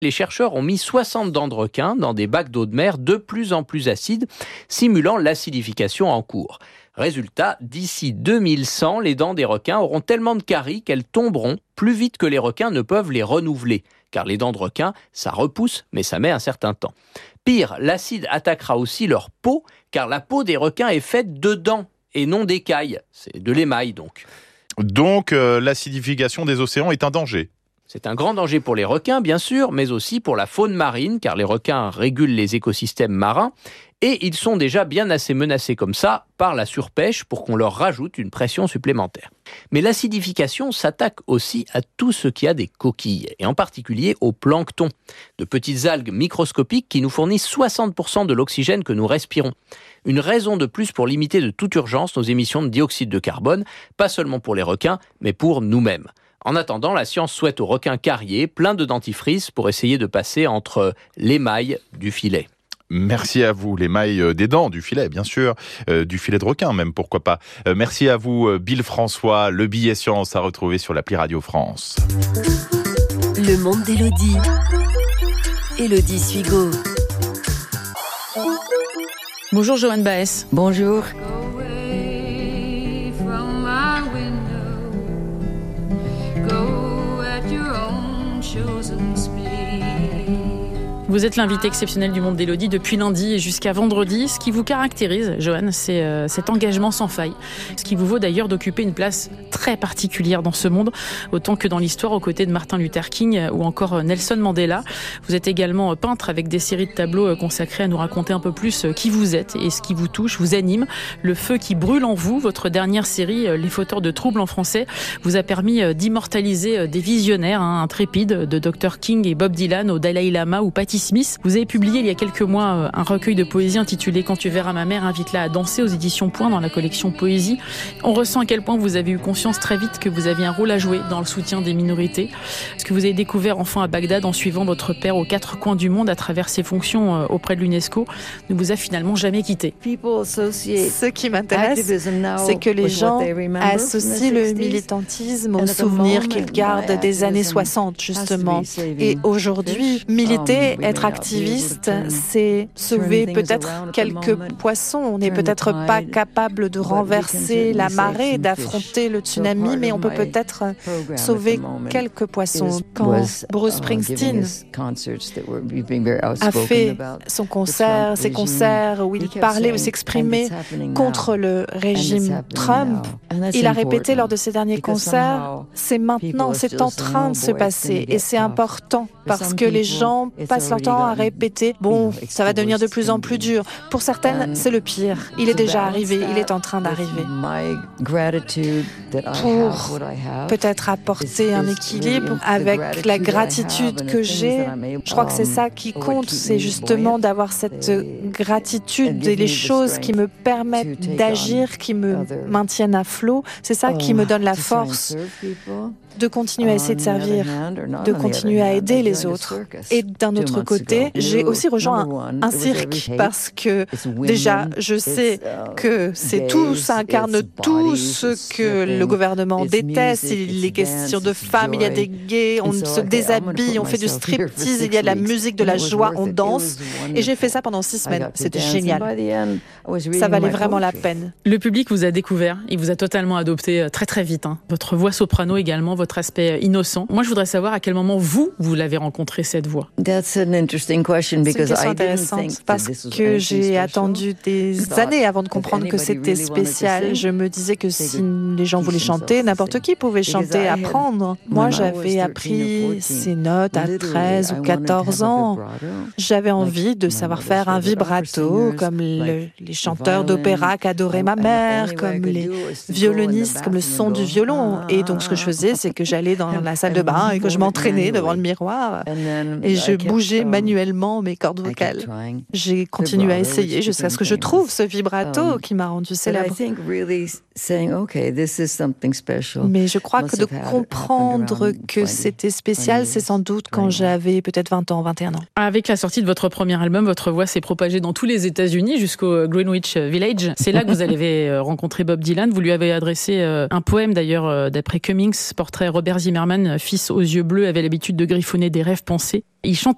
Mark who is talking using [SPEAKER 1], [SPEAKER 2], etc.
[SPEAKER 1] Les chercheurs ont mis 60 dents de requin dans des bacs d'eau de mer de plus en plus acides, simulant l'acidification en cours. Résultat, d'ici 2100, les dents des requins auront tellement de caries qu'elles tomberont plus vite que les requins ne peuvent les renouveler. Car les dents de requin, ça repousse, mais ça met un certain temps. Pire, l'acide attaquera aussi leur peau, car la peau des requins est faite de dents et non d'écailles. C'est de l'émail donc.
[SPEAKER 2] Donc, l'acidification des océans est un danger.
[SPEAKER 1] C'est un grand danger pour les requins, bien sûr, mais aussi pour la faune marine, car les requins régulent les écosystèmes marins, et ils sont déjà bien assez menacés comme ça par la surpêche pour qu'on leur rajoute une pression supplémentaire. Mais l'acidification s'attaque aussi à tout ce qui a des coquilles, et en particulier au plancton, de petites algues microscopiques qui nous fournissent 60% de l'oxygène que nous respirons. Une raison de plus pour limiter de toute urgence nos émissions de dioxyde de carbone, pas seulement pour les requins, mais pour nous-mêmes. En attendant, la science souhaite aux requins carriers plein de dentifrice pour essayer de passer entre l'émail du filet.
[SPEAKER 2] Merci à vous, l'émail des dents, du filet, bien sûr, du filet de requin même, pourquoi pas. Merci à vous, Bill François, le billet science à retrouver sur l'appli Radio France.
[SPEAKER 3] Le monde d'Élodie. Élodie Suigo.
[SPEAKER 4] Bonjour Joanne Baez.
[SPEAKER 5] Bonjour.
[SPEAKER 4] Vous êtes l'invité exceptionnel du monde d'Élodie depuis lundi et jusqu'à vendredi. Ce qui vous caractérise, Joanne, c'est cet engagement sans faille. Ce qui vous vaut d'ailleurs d'occuper une place très particulière dans ce monde, autant que dans l'histoire aux côtés de Martin Luther King ou encore Nelson Mandela. Vous êtes également peintre avec des séries de tableaux consacrés à nous raconter un peu plus qui vous êtes et ce qui vous touche, vous anime. Le feu qui brûle en vous, votre dernière série, Les fauteurs de troubles en français, vous a permis d'immortaliser des visionnaires intrépides de Dr King et Bob Dylan au Dalai Lama ou Patti Smith. Vous avez publié il y a quelques mois un recueil de poésie intitulé Quand tu verras ma mère, invite-la à danser aux éditions Point dans la collection Poésie. On ressent à quel point vous avez eu conscience très vite que vous aviez un rôle à jouer dans le soutien des minorités. Ce que vous avez découvert enfant à Bagdad en suivant votre père aux quatre coins du monde à travers ses fonctions auprès de l'UNESCO ne vous a finalement jamais quitté.
[SPEAKER 6] Ce qui m'intéresse, c'est que les gens associent le militantisme aux souvenirs qu'ils gardent des années 60, justement. Et aujourd'hui, militer, être activiste, c'est sauver peut-être quelques poissons. On n'est peut-être pas capable de renverser la marée, d'affronter le tsunami, mais on peut peut-être sauver quelques poissons. Quand Bruce Springsteen a fait ses concerts où il parlait ou s'exprimait contre le régime Trump, il a répété lors de ses derniers concerts, c'est maintenant, c'est en train de se passer et c'est important parce que les gens passent leur temps à répéter, bon, ça va devenir de plus en plus dur. Pour certaines, c'est le pire. Il est déjà arrivé, il est en train d'arriver. Pour peut-être apporter un équilibre avec la gratitude que j'ai, je crois que c'est ça qui compte, c'est justement d'avoir cette gratitude et les choses qui me permettent d'agir, qui me maintiennent à flot. C'est ça qui me donne la force de continuer à essayer de servir, de continuer à aider les autres. Et d'un autre côté, j'ai aussi rejoint un cirque parce que déjà, je sais que c'est tout, ça incarne tout ce que le gouvernement déteste. Il est question de femmes, il y a des gays, on se déshabille, on fait du striptease, il y a de la musique, de la joie, on danse. Et j'ai fait ça pendant 6 semaines. C'était génial. Ça valait vraiment la peine.
[SPEAKER 4] Le public vous a découvert, il vous a totalement adopté très très vite. Votre voix soprano également, votre aspect innocent. Moi, je voudrais savoir à quel moment vous l'avez rencontré cette voix.
[SPEAKER 6] C'est une question intéressante parce que j'ai attendu des années avant de comprendre que c'était spécial. Je me disais que si les gens voulaient chanter, n'importe qui pouvait chanter, apprendre. Moi, j'avais appris ces notes à 13 ou 14 ans. J'avais envie de savoir faire un vibrato comme les chanteurs d'opéra qu'adorait ma mère, comme les violonistes, comme le son du violon. Et donc, ce que je faisais, c'est que j'allais dans la salle de bain et que je m'entraînais devant le miroir et je bougeais manuellement mes cordes vocales. J'ai continué à essayer jusqu'à ce que je trouve ce vibrato qui m'a rendue célèbre. Mais je crois que de comprendre que c'était spécial, c'est sans doute quand j'avais peut-être 20 ans, 21 ans.
[SPEAKER 4] Avec la sortie de votre premier album, votre voix s'est propagée dans tous les États-Unis jusqu'au Greenwich Village. C'est là que vous avez rencontré Bob Dylan. Vous lui avez adressé un poème d'ailleurs d'après Cummings, portrait Robert Zimmerman, fils aux yeux bleus, avait l'habitude de griffonner des rêves pensés. Il chante